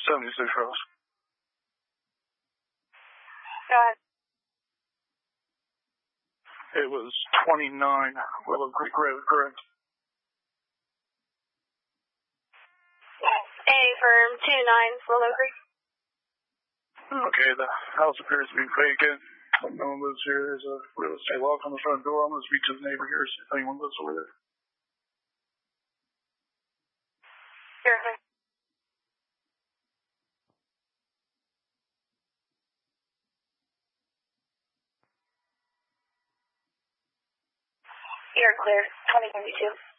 76 Rose. Go ahead. It was 29 Willow Creek Road, correct? A firm 29 Willow Creek. Okay, the house appears to be vacant. No one lives here. There's a real estate lock on the front door. I'm going to speak to the neighbor here, see if anyone lives over there. Sure. You're clear. 2022.